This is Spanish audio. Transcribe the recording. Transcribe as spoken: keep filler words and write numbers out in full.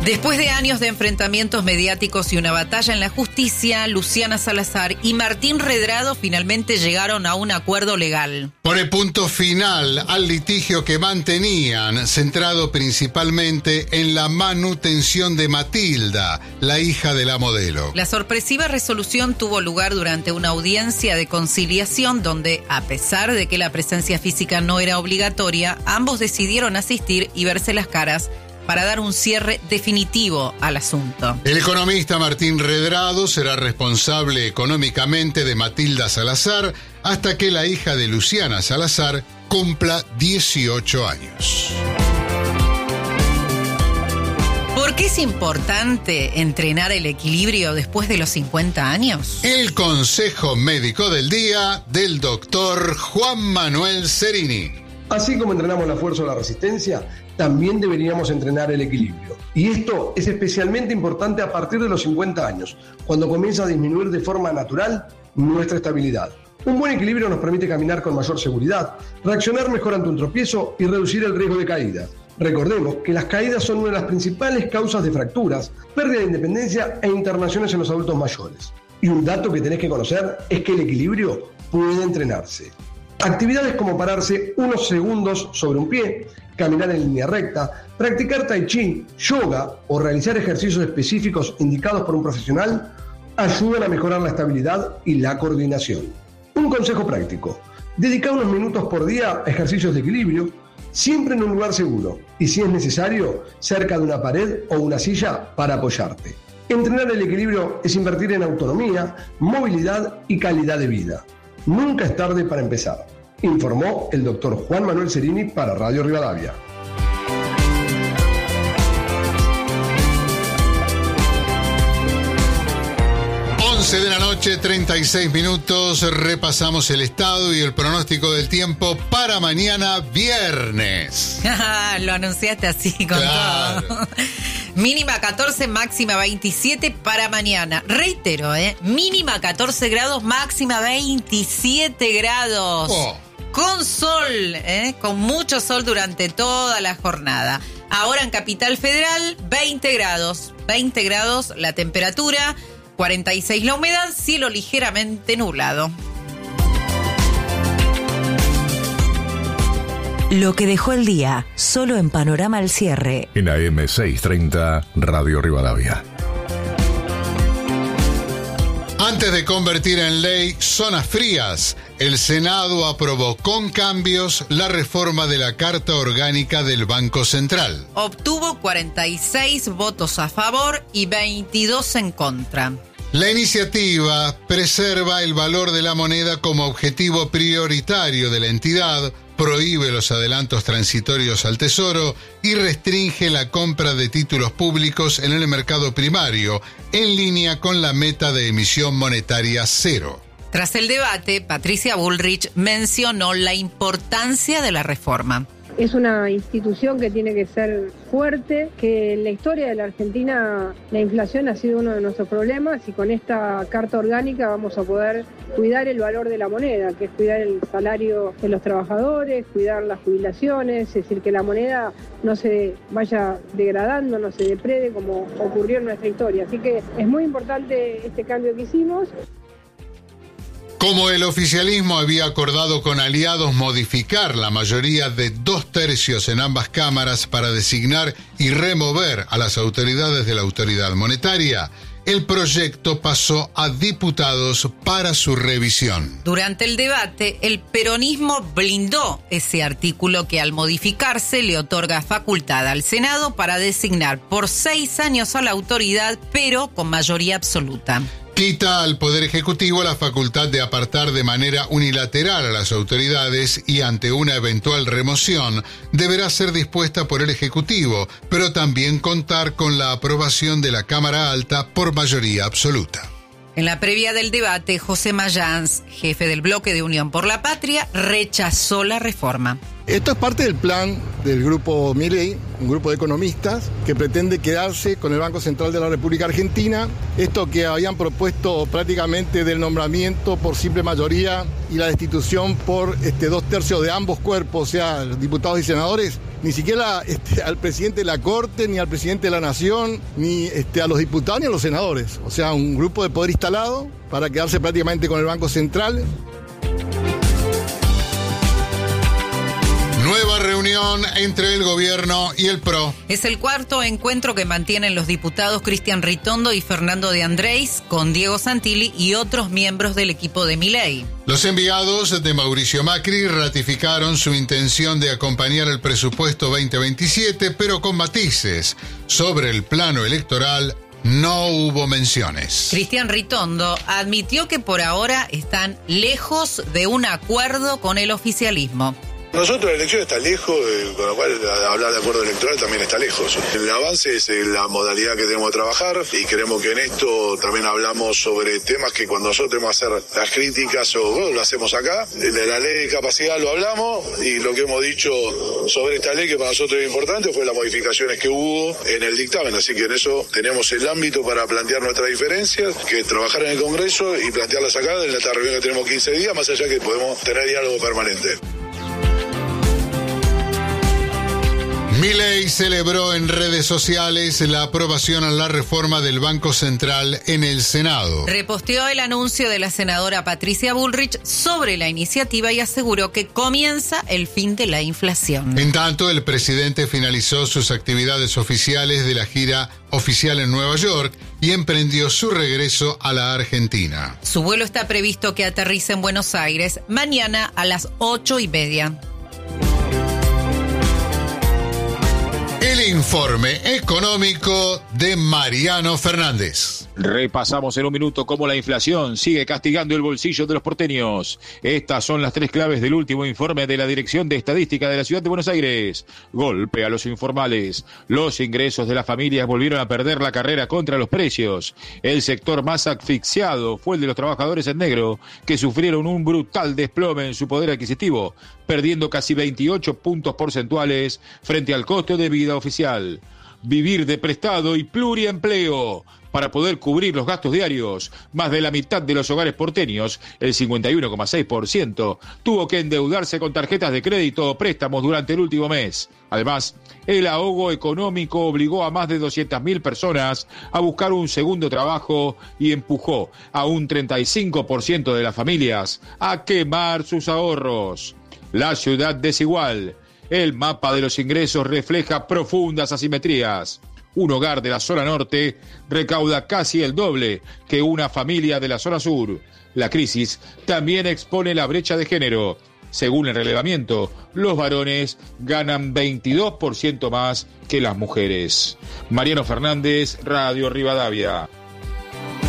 Después de años de enfrentamientos mediáticos y una batalla en la justicia, Luciana Salazar y Martín Redrado finalmente llegaron a un acuerdo legal. Pone punto final al litigio que mantenían, centrado principalmente en la manutención de Matilda, la hija de la modelo. La sorpresiva resolución tuvo lugar durante una audiencia de conciliación donde, a pesar de que la presencia física no era obligatoria, ambos decidieron asistir y verse las caras para dar un cierre definitivo al asunto. El economista Martín Redrado será responsable económicamente de Matilda Salazar hasta que la hija de Luciana Salazar cumpla dieciocho años. ¿Por qué es importante entrenar el equilibrio después de los cincuenta años? El consejo médico del día del doctor Juan Manuel Cerini. Así como entrenamos la fuerza o la resistencia, también deberíamos entrenar el equilibrio. Y esto es especialmente importante a partir de los cincuenta años, cuando comienza a disminuir de forma natural nuestra estabilidad. Un buen equilibrio nos permite caminar con mayor seguridad, reaccionar mejor ante un tropiezo y reducir el riesgo de caída. Recordemos que las caídas son una de las principales causas de fracturas, pérdida de independencia e internaciones en los adultos mayores. Y un dato que tenés que conocer es que el equilibrio puede entrenarse. Actividades como pararse unos segundos sobre un pie, caminar en línea recta, practicar tai chi, yoga o realizar ejercicios específicos indicados por un profesional ayudan a mejorar la estabilidad y la coordinación. Un consejo práctico: dedica unos minutos por día a ejercicios de equilibrio, siempre en un lugar seguro y, si es necesario, cerca de una pared o una silla para apoyarte. Entrenar el equilibrio es invertir en autonomía, movilidad y calidad de vida. Nunca es tarde para empezar, informó el doctor Juan Manuel Cerini para Radio Rivadavia. once de la noche, treinta y seis minutos, repasamos el estado y el pronóstico del tiempo para mañana viernes. Lo anunciaste así con claro. todo. Mínima catorce, máxima veintisiete para mañana. Reitero, ¿eh? Mínima catorce grados, máxima veintisiete grados. Oh. Con sol, ¿eh? Con mucho sol durante toda la jornada. Ahora en Capital Federal, veinte grados. veinte grados la temperatura, cuarenta y seis la humedad, cielo ligeramente nublado. Lo que dejó el día, solo en Panorama al Cierre. En A M seiscientos treinta, Radio Rivadavia. Antes de convertir en ley zonas frías, el Senado aprobó con cambios la reforma de la Carta Orgánica del Banco Central. Obtuvo cuarenta y seis votos a favor y veintidós en contra. La iniciativa preserva el valor de la moneda como objetivo prioritario de la entidad, prohíbe los adelantos transitorios al Tesoro y restringe la compra de títulos públicos en el mercado primario, en línea con la meta de emisión monetaria cero. Tras el debate, Patricia Bullrich mencionó la importancia de la reforma. Es una institución que tiene que ser fuerte, que en la historia de la Argentina la inflación ha sido uno de nuestros problemas y con esta carta orgánica vamos a poder cuidar el valor de la moneda, que es cuidar el salario de los trabajadores, cuidar las jubilaciones, es decir, que la moneda no se vaya degradando, no se deprede como ocurrió en nuestra historia. Así que es muy importante este cambio que hicimos. Como el oficialismo había acordado con aliados modificar la mayoría de dos tercios en ambas cámaras para designar y remover a las autoridades de la autoridad monetaria, el proyecto pasó a diputados para su revisión. Durante el debate, el peronismo blindó ese artículo que al modificarse le otorga facultad al Senado para designar por seis años a la autoridad, pero con mayoría absoluta. Quita al Poder Ejecutivo la facultad de apartar de manera unilateral a las autoridades y ante una eventual remoción deberá ser dispuesta por el Ejecutivo, pero también contar con la aprobación de la Cámara Alta por mayoría absoluta. En la previa del debate, José Mayans, jefe del bloque de Unión por la Patria, rechazó la reforma. Esto es parte del plan del grupo Milei, un grupo de economistas que pretende quedarse con el Banco Central de la República Argentina. Esto que habían propuesto prácticamente del nombramiento por simple mayoría y la destitución por este, dos tercios de ambos cuerpos, o sea, diputados y senadores, ni siquiera este, al presidente de la Corte, ni al presidente de la Nación, ni este, a los diputados ni a los senadores. O sea, un grupo de poder instalado para quedarse prácticamente con el Banco Central. Nueva reunión entre el gobierno y el P R O. Es el cuarto encuentro que mantienen los diputados Cristian Ritondo y Fernando de Andrés con Diego Santilli y otros miembros del equipo de Milei. Los enviados de Mauricio Macri ratificaron su intención de acompañar el presupuesto veinte veintisiete, pero con matices. Sobre el plano electoral no hubo menciones. Cristian Ritondo admitió que por ahora están lejos de un acuerdo con el oficialismo. Nosotros la elección está lejos, eh, con lo cual hablar de acuerdo electoral también está lejos. El avance es eh, la modalidad que tenemos de trabajar y creemos que en esto también hablamos sobre temas que cuando nosotros tenemos que hacer las críticas o bueno, lo hacemos acá. De la ley de capacidad lo hablamos y lo que hemos dicho sobre esta ley que para nosotros es importante fue las modificaciones que hubo en el dictamen. Así que en eso tenemos el ámbito para plantear nuestras diferencias, que es trabajar en el Congreso y plantearlas acá en esta reunión que tenemos quince días, más allá que podemos tener diálogo permanente. Milei celebró en redes sociales la aprobación a la reforma del Banco Central en el Senado. Reposteó el anuncio de la senadora Patricia Bullrich sobre la iniciativa y aseguró que comienza el fin de la inflación. En tanto, el presidente finalizó sus actividades oficiales de la gira oficial en Nueva York y emprendió su regreso a la Argentina. Su vuelo está previsto que aterrice en Buenos Aires mañana a las ocho y media. El informe económico de Mariano Fernández. Repasamos en un minuto cómo la inflación sigue castigando el bolsillo de los porteños. Estas son las tres claves del último informe de la Dirección de Estadística de la Ciudad de Buenos Aires. Golpe a los informales. Los ingresos de las familias volvieron a perder la carrera contra los precios. El sector más asfixiado fue el de los trabajadores en negro, que sufrieron un brutal desplome en su poder adquisitivo, perdiendo casi veintiocho puntos porcentuales frente al costo de vida oficial. Vivir de prestado y pluriempleo. Para poder cubrir los gastos diarios, más de la mitad de los hogares porteños, el cincuenta y uno coma seis por ciento, tuvo que endeudarse con tarjetas de crédito o préstamos durante el último mes. Además, el ahogo económico obligó a más de doscientas mil personas a buscar un segundo trabajo y empujó a un treinta y cinco por ciento de las familias a quemar sus ahorros. La ciudad desigual. El mapa de los ingresos refleja profundas asimetrías. Un hogar de la zona norte recauda casi el doble que una familia de la zona sur. La crisis también expone la brecha de género. Según el relevamiento, los varones ganan veintidós por ciento más que las mujeres. Mariano Fernández, Radio Rivadavia.